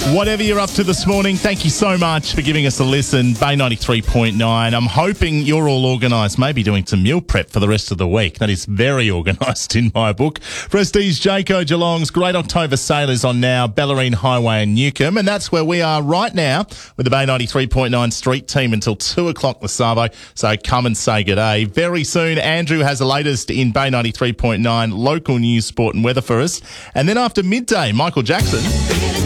Whatever you're up to this morning, thank you so much for giving us a listen. Bay 93.9. I'm hoping you're all organised, maybe doing some meal prep for the rest of the week. That is very organised in my book. Prestige Jayco Geelong's Great October Sale is on now, Bellarine Highway in Newcombe, and that's where we are right now with the Bay 93.9 street team until 2 o'clock this Savo, so come and say good day. Very soon, Andrew has the latest in Bay 93.9 local news, sport and weather for us. And then after midday, Michael Jackson